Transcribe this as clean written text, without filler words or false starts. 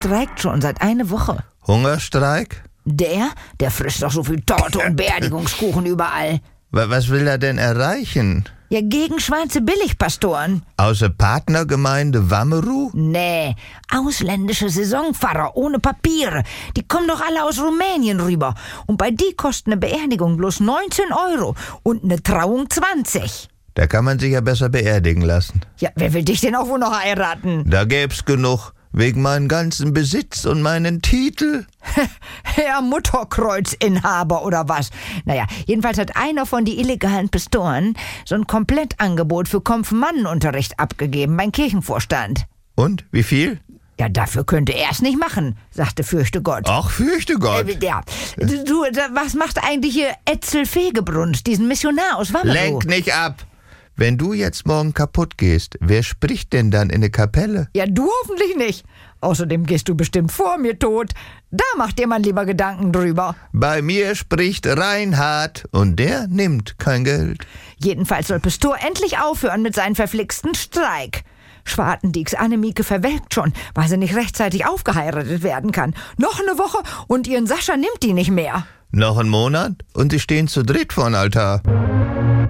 streikt schon seit einer Woche. Hungerstreik? Der frisst doch so viel Torte und Beerdigungskuchen überall. Was will er denn erreichen? Ja, gegen schwarze Billigpastoren. Aus der Partnergemeinde Wammeru? Nee, ausländische Saisonpfarrer ohne Papiere. Die kommen doch alle aus Rumänien rüber. Und bei die kostet eine Beerdigung bloß 19 € und eine Trauung 20. Da kann man sich ja besser beerdigen lassen. Ja, wer will dich denn auch wohl noch heiraten? Da gäb's genug. Wegen meinen ganzen Besitz und meinen Titel. Herr Mutterkreuzinhaber oder was? Naja, jedenfalls hat einer von die illegalen Pastoren so ein Komplettangebot für Konfirmandenunterricht abgegeben beim Kirchenvorstand. Und, wie viel? Ja, dafür könnte er es nicht machen, sagte Fürchte Gott. Ach, fürchte Gott. Ja. Du, was macht eigentlich hier Etzel Fegebrunst, diesen Missionar aus Wammeru? Lenk nicht ab. Wenn du jetzt morgen kaputt gehst, wer spricht denn dann in der Kapelle? Ja, du hoffentlich nicht. Außerdem gehst du bestimmt vor mir tot. Da macht dir man lieber Gedanken drüber. Bei mir spricht Reinhard und der nimmt kein Geld. Jedenfalls soll Pastor endlich aufhören mit seinem verflixten Streik. Schwartendieks Annemieke verwelkt schon, weil sie nicht rechtzeitig aufgeheiratet werden kann. Noch eine Woche und ihren Sascha nimmt die nicht mehr. Noch einen Monat und sie stehen zu dritt vor dem Altar.